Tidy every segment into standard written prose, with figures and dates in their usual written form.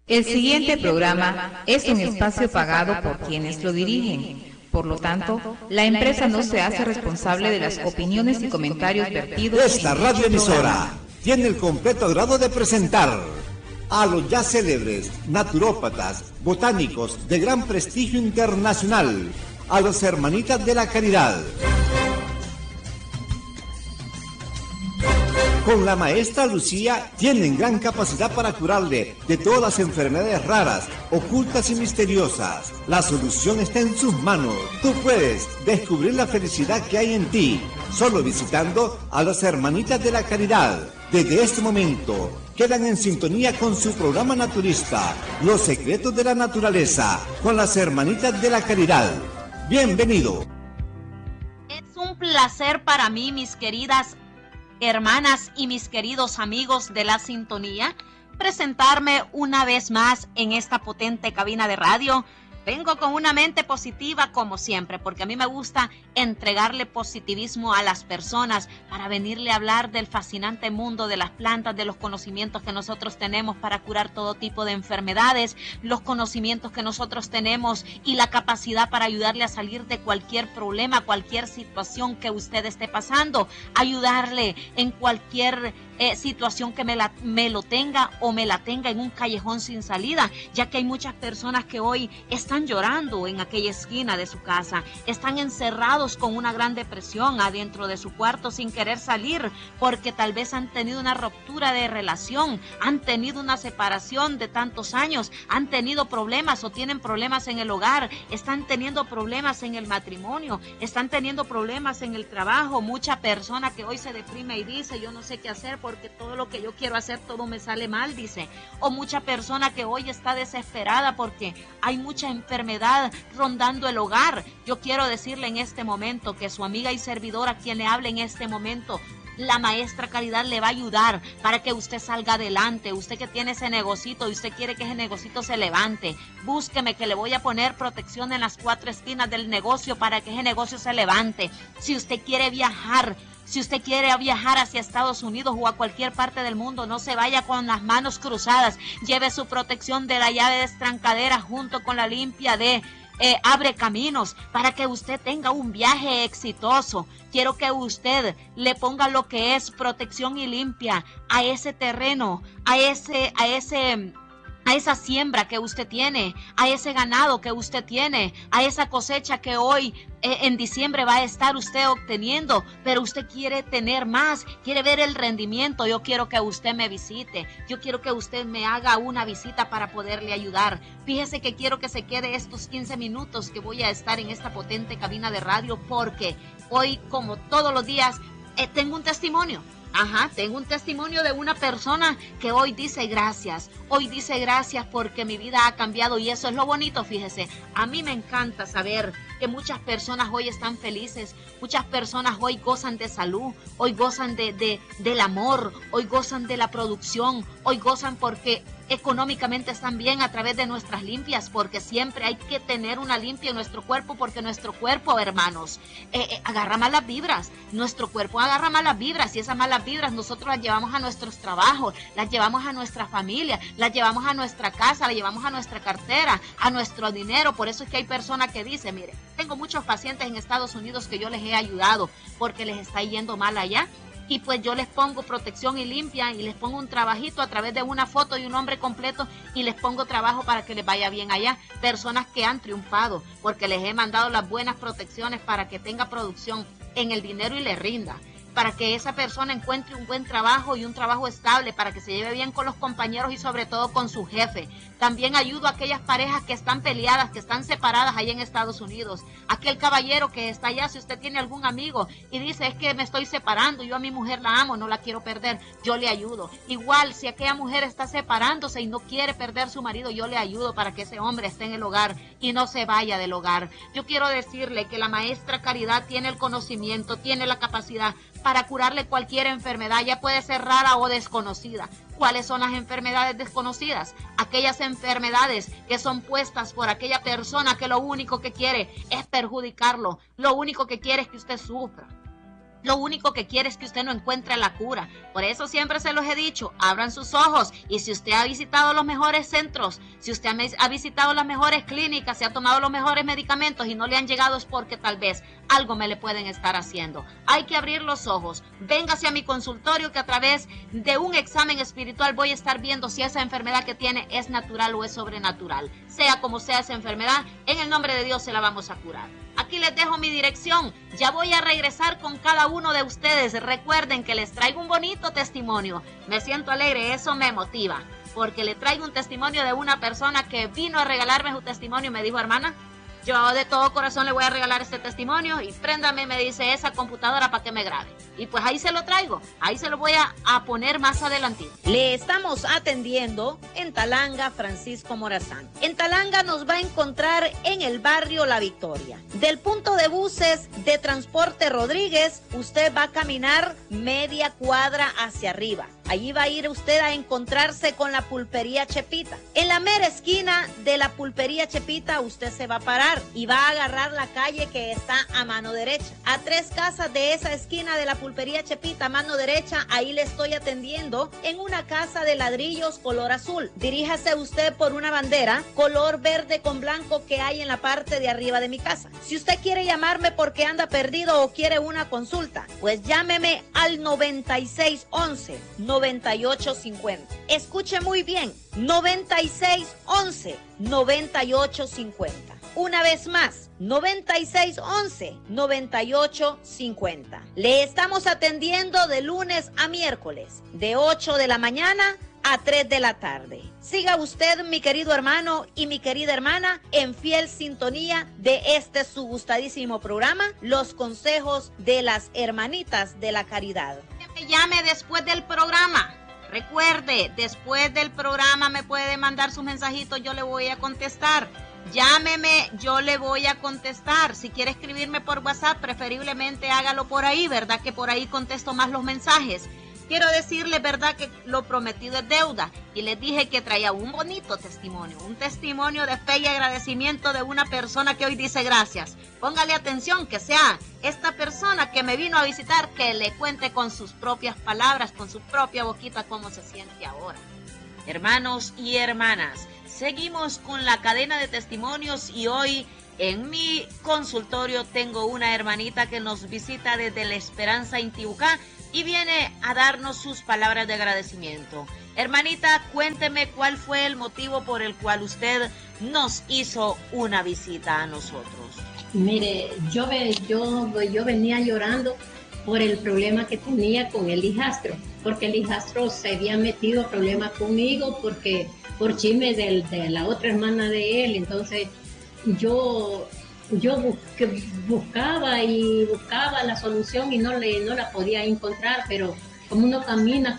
El siguiente programa es un espacio pagado por quienes lo dirigen. Por lo tanto, la empresa no se hace responsable de las opiniones y comentarios vertidos. Esta radioemisora tiene el completo agrado de presentar a los ya célebres naturópatas, botánicos de gran prestigio internacional, a los Hermanitas de la Caridad. Con la maestra Lucía tienen gran capacidad para curarle de todas las enfermedades raras, ocultas y misteriosas. La solución está en sus manos. Tú puedes descubrir la felicidad que hay en ti, solo visitando a las Hermanitas de la Caridad. Desde este momento, quedan en sintonía con su programa naturista, Los Secretos de la Naturaleza, con las Hermanitas de la Caridad. Bienvenido. Es un placer para mí, mis queridas hermanas y mis queridos amigos de la sintonía, presentarme una vez más en esta potente cabina de radio. Vengo con una mente positiva como siempre, porque a mí me gusta entregarle positivismo a las personas para venirle a hablar del fascinante mundo de las plantas, de los conocimientos que nosotros tenemos para curar todo tipo de enfermedades, los conocimientos que nosotros tenemos y la capacidad para ayudarle a salir de cualquier problema, cualquier situación que usted esté pasando, ayudarle en cualquier situación que me lo tenga o me la tenga en un callejón sin salida, ya que hay muchas personas que hoy están llorando en aquella esquina de su casa, están encerrados con una gran depresión adentro de su cuarto sin querer salir, porque tal vez han tenido una ruptura de relación, han tenido una separación de tantos años, han tenido problemas o tienen problemas en el hogar, están teniendo problemas en el matrimonio, están teniendo problemas en el trabajo. Mucha persona que hoy se deprime y dice: yo no sé qué hacer porque todo lo que yo quiero hacer, todo me sale mal, dice. O mucha persona que hoy está desesperada porque hay mucha enfermedad rondando el hogar. Yo quiero decirle en este momento que su amiga y servidora, quien le hable en este momento, la maestra Caridad, le va a ayudar para que usted salga adelante. Usted que tiene ese negocito y usted quiere que ese negocito se levante, búsqueme, que le voy a poner protección en las 4 esquinas del negocio para que ese negocio se levante. Si usted quiere viajar, si usted quiere viajar hacia Estados Unidos o a cualquier parte del mundo, no se vaya con las manos cruzadas. Lleve su protección de la llave destrancadera junto con la limpia de Abre Caminos para que usted tenga un viaje exitoso. Quiero que usted le ponga lo que es protección y limpia a ese terreno, a esa siembra que usted tiene, a ese ganado que usted tiene, a esa cosecha que hoy en diciembre va a estar usted obteniendo, pero usted quiere tener más, quiere ver el rendimiento. Yo quiero que usted me visite, yo quiero que usted me haga una visita para poderle ayudar. Fíjese que quiero que se quede estos 15 minutos que voy a estar en esta potente cabina de radio, porque hoy, como todos los días, tengo un testimonio. Tengo un testimonio de una persona que hoy dice gracias. Hoy dice gracias porque mi vida ha cambiado, y eso es lo bonito. Fíjese, a mí me encanta saber que muchas personas hoy están felices, muchas personas hoy gozan de salud, hoy gozan del amor, hoy gozan de la producción, hoy gozan porque económicamente están bien a través de nuestras limpias, porque siempre hay que tener una limpia en nuestro cuerpo, porque nuestro cuerpo, hermanos, agarra malas vibras. Nuestro cuerpo agarra malas vibras, y esas malas vibras nosotros las llevamos a nuestros trabajos, las llevamos a nuestra familia, las llevamos a nuestra casa, las llevamos a nuestra cartera, a nuestro dinero. Por eso es que hay personas que dicen: mire, tengo muchos pacientes en Estados Unidos que yo les he ayudado porque les está yendo mal allá, y pues yo les pongo protección y limpia, y les pongo un trabajito a través de una foto y un nombre completo, y les pongo trabajo para que les vaya bien allá. Personas que han triunfado porque les he mandado las buenas protecciones para que tenga producción en el dinero y le rinda, para que esa persona encuentre un buen trabajo y un trabajo estable, para que se lleve bien con los compañeros y sobre todo con su jefe. También ayudo a aquellas parejas que están peleadas, que están separadas ahí en Estados Unidos. Aquel caballero que está allá, si usted tiene algún amigo y dice: es que me estoy separando, yo a mi mujer la amo, no la quiero perder, yo le ayudo. Igual, si aquella mujer está separándose y no quiere perder su marido, yo le ayudo para que ese hombre esté en el hogar y no se vaya del hogar. Yo quiero decirle que la maestra Caridad tiene el conocimiento, tiene la capacidad para curarle cualquier enfermedad, ya puede ser rara o desconocida. ¿Cuáles son las enfermedades desconocidas? Aquellas enfermedades que son puestas por aquella persona que lo único que quiere es perjudicarlo, lo único que quiere es que usted sufra. Lo único que quiere es que usted no encuentre la cura. Por eso siempre se los he dicho, abran sus ojos. Y si usted ha visitado los mejores centros, si usted ha visitado las mejores clínicas, si ha tomado los mejores medicamentos y no le han llegado, es porque tal vez algo me le pueden estar haciendo. Hay que abrir los ojos. Véngase a mi consultorio, que a través de un examen espiritual voy a estar viendo si esa enfermedad que tiene es natural o es sobrenatural. Sea como sea esa enfermedad, en el nombre de Dios se la vamos a curar. Aquí les dejo mi dirección. Ya voy a regresar con cada uno de ustedes. Recuerden que les traigo un bonito testimonio. Me siento alegre, eso me motiva, porque le traigo un testimonio de una persona que vino a regalarme su testimonio y me dijo: hermana, yo de todo corazón le voy a regalar este testimonio y préndame, me dice, esa computadora para que me grabe. Y pues ahí se lo traigo, ahí se lo voy a poner más adelante. Le estamos atendiendo en Talanga, Francisco Morazán. En Talanga nos va a encontrar en el barrio La Victoria. Del punto de buses de Transporte Rodríguez, usted va a caminar media cuadra hacia arriba. Allí va a ir usted a encontrarse con la pulpería Chepita. En la mera esquina de la pulpería Chepita usted se va a parar y va a agarrar la calle que está a mano derecha. A 3 casas de esa esquina de la pulpería Chepita a mano derecha, ahí le estoy atendiendo en una casa de ladrillos color azul. Diríjase usted por una bandera color verde con blanco que hay en la parte de arriba de mi casa. Si usted quiere llamarme porque anda perdido o quiere una consulta, pues llámeme al 9611 9850. Escuche muy bien, 9611 9850. Una vez más, 9611 9850. Le estamos atendiendo de lunes a miércoles, de 8 de la mañana a 3 de la tarde. Siga usted, mi querido hermano y mi querida hermana, en fiel sintonía de este su gustadísimo programa, Los Consejos de las Hermanitas de la Caridad. Me llame después del programa. Recuerde, después del programa me puede mandar sus mensajitos, yo le voy a contestar. Llámeme, yo le voy a contestar. Si quiere escribirme por WhatsApp, preferiblemente hágalo por ahí, ¿verdad? Que por ahí contesto más los mensajes. Quiero decirles, ¿verdad?, que lo prometido es deuda. Y les dije que traía un bonito testimonio, un testimonio de fe y agradecimiento de una persona que hoy dice gracias. Póngale atención, que sea esta persona que me vino a visitar, que le cuente con sus propias palabras, con su propia boquita, cómo se siente ahora. Hermanos y hermanas, seguimos con la cadena de testimonios y hoy en mi consultorio tengo una hermanita que nos visita desde La Esperanza, Intibucá, y viene a darnos sus palabras de agradecimiento. Hermanita, cuénteme cuál fue el motivo por el cual usted nos hizo una visita a nosotros. Mire, yo venía llorando por el problema que tenía con el hijastro, porque el hijastro se había metido a problemas conmigo porque por chisme de la otra hermana de él. Entonces yo buscaba la solución y no la podía encontrar, pero como uno camina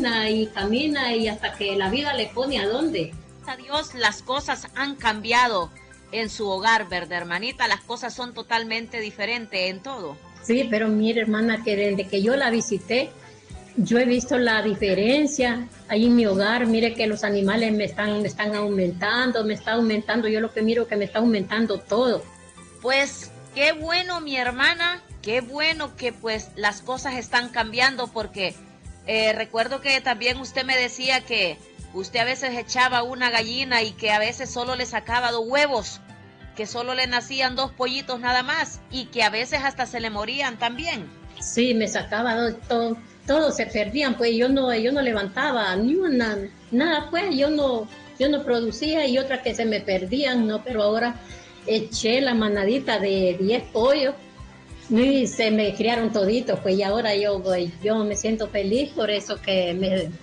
y hasta que la vida le pone a dónde. A Dios, las cosas han cambiado en su hogar, ¿verdad, hermanita? Las cosas son totalmente diferentes en todo. Sí, pero mire, hermana, que desde que yo la visité, yo he visto la diferencia ahí en mi hogar. Mire que los animales me están aumentando, yo lo que miro que me está aumentando todo. Pues qué bueno, mi hermana, qué bueno que pues las cosas están cambiando, porque recuerdo que también usted me decía que usted a veces echaba una gallina y que a veces solo le sacaba 2 huevos, que solo le nacían 2 pollitos nada más y que a veces hasta se le morían también. Sí, me sacaba todos se perdían, pues yo no levantaba ni nada, pues yo no producía, y otras que se me perdían, no, pero ahora eché la manadita de 10 pollos y se me criaron toditos, pues, y ahora yo me siento feliz por eso que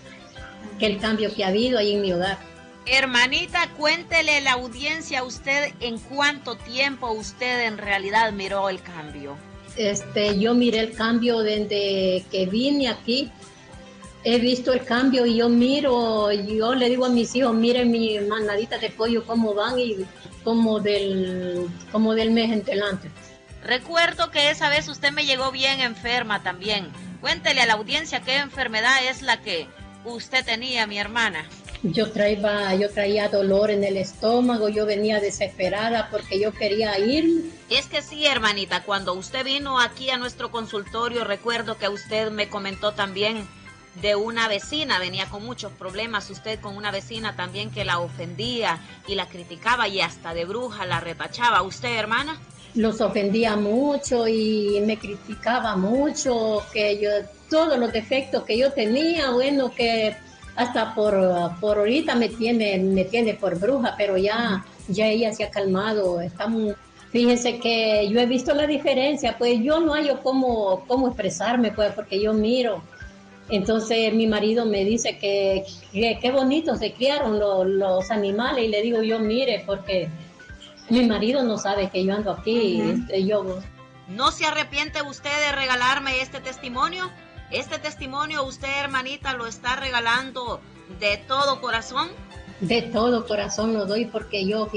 el cambio que ha habido ahí en mi hogar. Hermanita, cuéntele a la audiencia usted en cuánto tiempo usted en realidad miró el cambio. Yo miré el cambio desde que vine aquí. He visto el cambio y yo le digo a mis hijos, miren mi manadita de pollo cómo van, y como del mes en adelante. Recuerdo que esa vez usted me llegó bien enferma también. Cuéntele a la audiencia qué enfermedad es la que usted tenía, mi hermana. Yo traía dolor en el estómago, yo venía desesperada porque yo quería irme. Es que sí, hermanita, cuando usted vino aquí a nuestro consultorio, recuerdo que usted me comentó también de una vecina, venía con muchos problemas, usted con una vecina también que la ofendía y la criticaba y hasta de bruja la retachaba. ¿Usted, hermana? Los ofendía mucho y me criticaba mucho, que yo, todos los defectos que yo tenía, bueno, que hasta por ahorita me tiene por bruja, pero ya ella se ha calmado. Fíjense que yo he visto la diferencia, pues yo no hallo cómo expresarme, pues, porque yo miro. Entonces mi marido me dice que qué bonito se criaron los animales, y le digo yo, mire, porque mi marido no sabe que yo ando aquí. ¿No se arrepiente usted de regalarme este testimonio? Este testimonio usted, hermanita, lo está regalando de todo corazón. De todo corazón lo doy, porque yo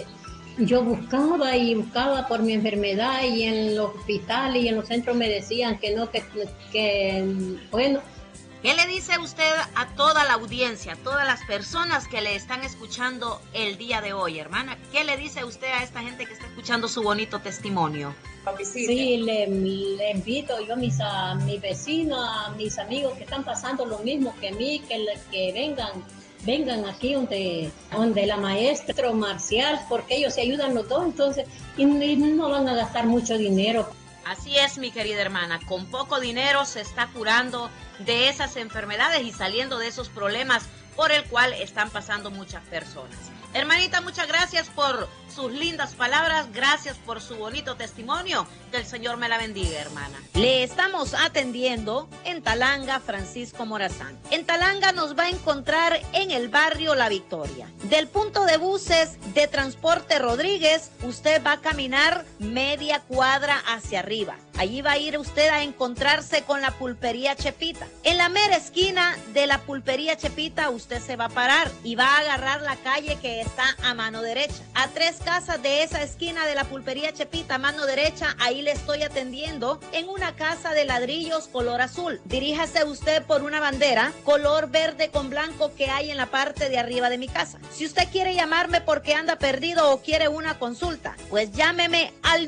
buscaba por mi enfermedad, y en los hospitales y en los centros me decían que no, que bueno. ¿Qué le dice usted a toda la audiencia, a todas las personas que le están escuchando el día de hoy, hermana? ¿Qué le dice usted a esta gente que está escuchando su bonito testimonio? Sí, le invito yo a mis vecinos, a mis amigos que están pasando lo mismo que mí, que vengan aquí donde la maestra Marcial, porque ellos se ayudan los dos, entonces, y no van a gastar mucho dinero. Así es, mi querida hermana, con poco dinero se está curando de esas enfermedades y saliendo de esos problemas por el cual están pasando muchas personas. Hermanita, muchas gracias por sus lindas palabras, gracias por su bonito testimonio. Que el Señor me la bendiga, hermana. Le estamos atendiendo en Talanga, Francisco Morazán. En Talanga nos va a encontrar en el barrio La Victoria. Del punto de buses de Transporte Rodríguez, usted va a caminar media cuadra hacia arriba. Allí va a ir usted a encontrarse con la pulpería Chepita. En la mera esquina de la pulpería Chepita, usted se va a parar y va a agarrar la calle que está a mano derecha. A 3 casas de esa esquina de la pulpería Chepita, a mano derecha, ahí le estoy atendiendo en una casa de ladrillos color azul. Diríjase usted por una bandera color verde con blanco que hay en la parte de arriba de mi casa. Si usted quiere llamarme porque anda perdido o quiere una consulta, pues llámeme al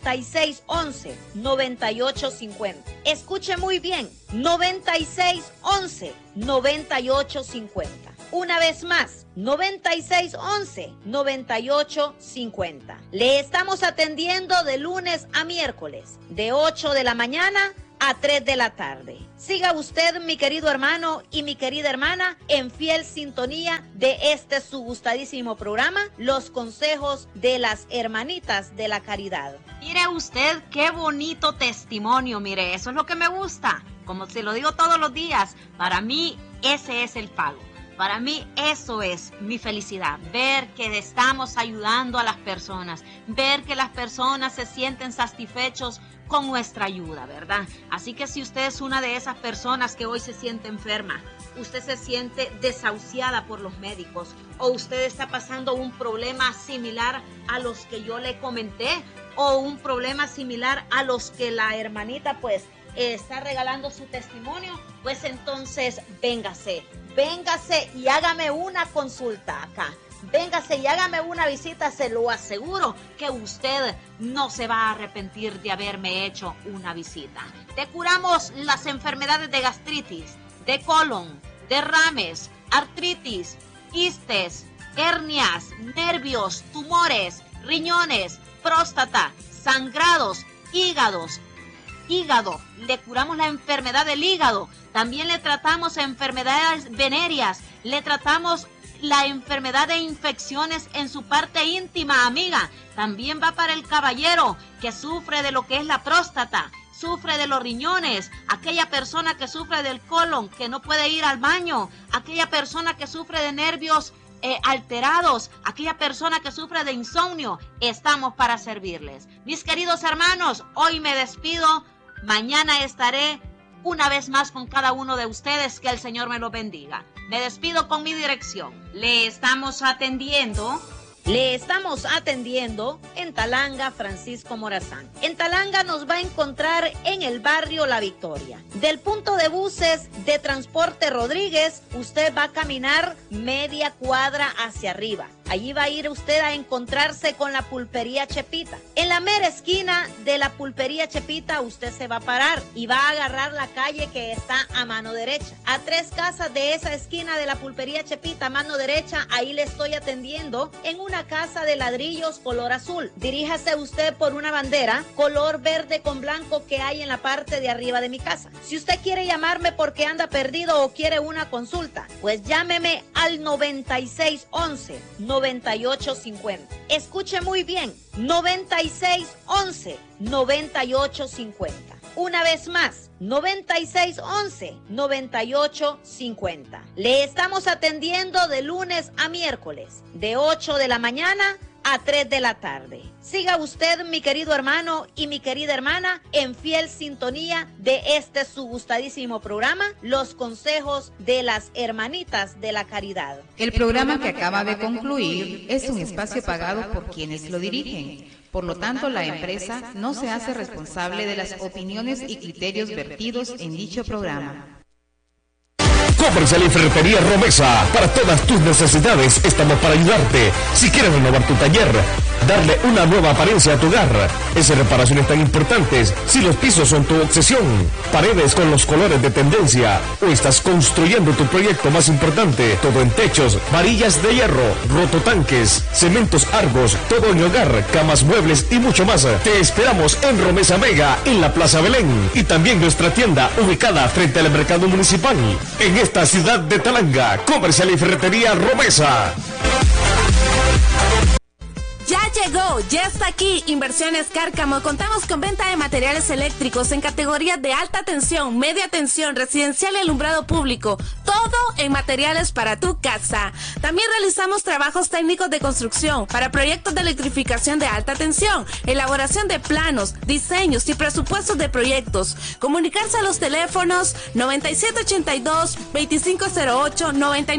9611-9850. Escuche muy bien, 9611-9850. Una vez más, 9611-9850. Le estamos atendiendo de lunes a miércoles, de 8 de la mañana a 3 de la tarde. Siga usted, mi querido hermano y mi querida hermana, en fiel sintonía de este su gustadísimo programa, Los Consejos de las Hermanitas de la Caridad. Mire usted qué bonito testimonio, mire, eso es lo que me gusta. Como se lo digo todos los días, para mí ese es el pago. Para mí eso es mi felicidad, ver que estamos ayudando a las personas, ver que las personas se sienten satisfechos con nuestra ayuda, ¿verdad? Así que si usted es una de esas personas que hoy se siente enferma, usted se siente desahuciada por los médicos, o usted está pasando un problema similar a los que yo le comenté, o un problema similar a los que la hermanita pues está regalando su testimonio, pues entonces véngase y hágame una consulta acá. Véngase y hágame una visita, se lo aseguro que usted no se va a arrepentir de haberme hecho una visita. Te curamos las enfermedades de gastritis, de colon, derrames, artritis, quistes, hernias, nervios, tumores, riñones, próstata, sangrados, hígado. Le curamos la enfermedad del hígado. También le tratamos enfermedades venéreas. Le tratamos la enfermedad de infecciones en su parte íntima, amiga. También va para el caballero que sufre de lo que es la próstata, sufre de los riñones, aquella persona que sufre del colon, que no puede ir al baño, aquella persona que sufre de nervios alterados, aquella persona que sufre de insomnio. Estamos para servirles. Mis queridos hermanos, hoy me despido. Mañana estaré una vez más con cada uno de ustedes. Que el Señor me lo bendiga. Me despido con mi dirección. Le estamos atendiendo Le estamos atendiendo en Talanga, Francisco Morazán. En Talanga nos va a encontrar en el barrio La Victoria. Del punto de buses de Transporte Rodríguez, usted va a caminar media cuadra hacia arriba. Allí va a ir usted a encontrarse con la pulpería Chepita. En la mera esquina de la pulpería Chepita, usted se va a parar y va a agarrar la calle que está a mano derecha. A 3 casas de esa esquina de la pulpería Chepita, a mano derecha, ahí le estoy atendiendo en una casa de ladrillos color azul. Diríjase usted por una bandera color verde con blanco que hay en la parte de arriba de mi casa. Si usted quiere llamarme porque anda perdido o quiere una consulta, pues llámeme al 9611-9850. Escuche muy bien, 9611-9850. Una vez más, 9611-9850. Le estamos atendiendo de lunes a miércoles, de 8 de la mañana a 3 de la tarde. Siga usted, mi querido hermano y mi querida hermana, en fiel sintonía de este su gustadísimo programa, Los Consejos de las Hermanitas de la Caridad. El programa que acaba de concluir es un espacio pagado por quienes lo dirigen. Por lo tanto, la empresa no se hace responsable de las opiniones y criterios vertidos en dicho programa. Comercial y Ferretería Romesa. Para todas tus necesidades estamos para ayudarte. Si quieres renovar tu taller, darle una nueva apariencia a tu hogar, esas reparaciones tan importantes, si los pisos son tu obsesión, paredes con los colores de tendencia, o estás construyendo tu proyecto más importante, todo en techos, varillas de hierro, rototanques, cementos Argos, todo en hogar, camas, muebles y mucho más. Te esperamos en Romesa Mega, en la Plaza Belén, y también nuestra tienda ubicada frente al mercado municipal, en esta ciudad de Talanga. Comercial y Ferretería Romesa. Ya llegó, ya está aquí Inversiones Cárcamo. Contamos con venta de materiales eléctricos en categorías de alta tensión, media tensión, residencial y alumbrado público. Todo en materiales para tu casa. También realizamos trabajos técnicos de construcción para proyectos de electrificación de alta tensión, elaboración de planos, diseños y presupuestos de proyectos. Comunicarse a los teléfonos 9782-2508,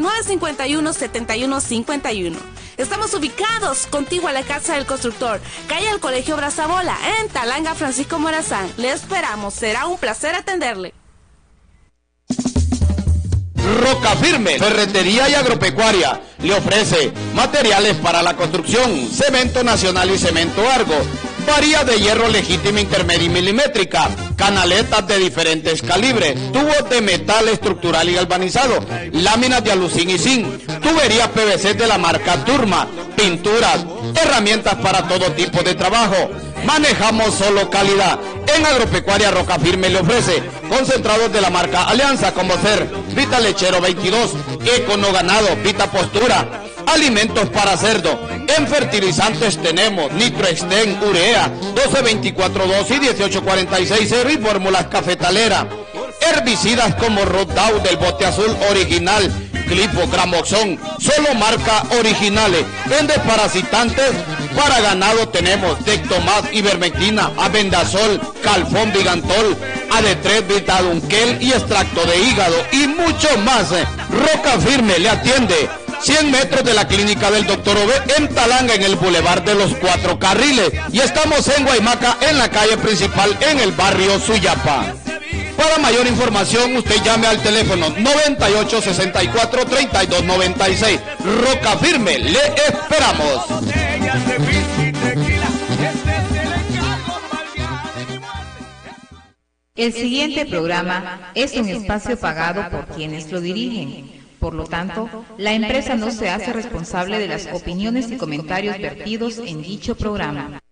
9951-7151. Estamos ubicados contigo a la Casa del Constructor, calle del Colegio Brazabola, en Talanga, Francisco Morazán. Le esperamos, será un placer atenderle. Roca Firme, Ferretería y Agropecuaria, le ofrece materiales para la construcción, cemento nacional y cemento Argo, varillas de hierro legítima intermedia y milimétrica, canaletas de diferentes calibres, tubos de metal estructural y galvanizado, láminas de alucín y zinc, tuberías PVC de la marca Turma, pinturas, herramientas para todo tipo de trabajo. Manejamos solo calidad. En Agropecuaria Roca Firme le ofrece concentrados de la marca Alianza, como ser Vita Lechero 22, Econo Ganado, Vita Postura, alimentos para cerdo. En fertilizantes tenemos Nitroexten, Urea, 12-24-2 y 18-46 y fórmulas cafetalera. Herbicidas como Rodout del bote azul original, Clipo, Gramoxón, solo marca originales. En desparasitantes para ganado tenemos Dectomat, Ivermectina, Abendazol, Calfón, Vigantol, AD3, Vitadunquel y extracto de hígado y mucho más. Roca Firme le atiende 100 metros de la clínica del Dr. Obed en Talanga, en el Boulevard de los 4 Carriles, y estamos en Guaymaca, en la calle principal, en el barrio Suyapa. Para mayor información, usted llame al teléfono 9864-3296. Roca Firme, le esperamos. El siguiente programa es un espacio pagado por quienes lo dirigen. Por lo tanto, la empresa no se hace responsable de las opiniones y comentarios vertidos en dicho programa.